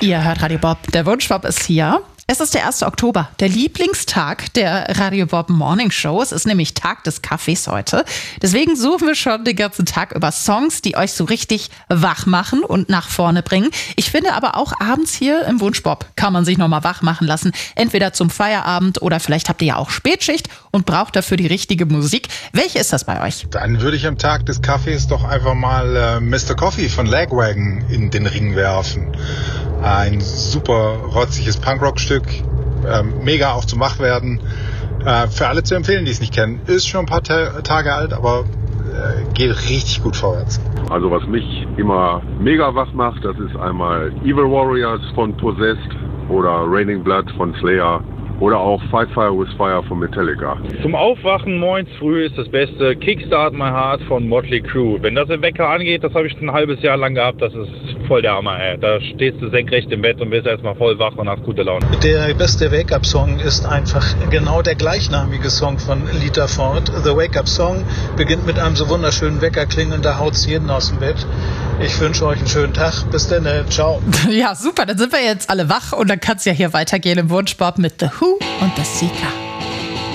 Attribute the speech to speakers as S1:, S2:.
S1: Ihr hört Radio Bob, der Wunschbob ist hier. Es ist der 1. Oktober, der Lieblingstag der Radio Bob Morning Show. Es ist nämlich Tag des Kaffees heute. Deswegen suchen wir schon den ganzen Tag über Songs, die euch so richtig wach machen und nach vorne bringen. Ich finde aber auch abends hier im Wunschbob kann man sich nochmal wach machen lassen. Entweder zum Feierabend oder vielleicht habt ihr ja auch Spätschicht und braucht dafür die richtige Musik. Welche ist das bei euch?
S2: Dann würde ich am Tag des Kaffees doch einfach mal Mr. Coffee von Lagwagon in den Ring werfen. Ein super rotziges Punkrock-Stück, mega auch zum Wachwerden. Für alle zu empfehlen, die es nicht kennen. Ist schon ein paar Tage alt, aber geht richtig gut vorwärts.
S3: Also was mich immer mega wach macht, das ist einmal Evil Warriors von Possessed oder Raining Blood von Slayer oder auch Fight Fire with Fire von Metallica.
S4: Zum Aufwachen morgens früh ist das Beste Kickstart My Heart von Motley Crue. Wenn das im Wecker angeht, das habe ich ein halbes Jahr lang gehabt, das ist voll der Hammer. Ey. Da stehst du senkrecht im Bett und bist erstmal voll wach und hast gute Laune.
S5: Der beste Wake-up-Song ist einfach genau der gleichnamige Song von Lita Ford. The Wake-up-Song beginnt mit einem so wunderschönen Weckerklingeln, da haut's jeden aus dem Bett. Ich wünsche euch einen schönen Tag. Bis dann, ciao.
S1: Ja, super, dann sind wir jetzt alle wach und dann kann es ja hier weitergehen im Wunschbob mit The Who und The Seeker.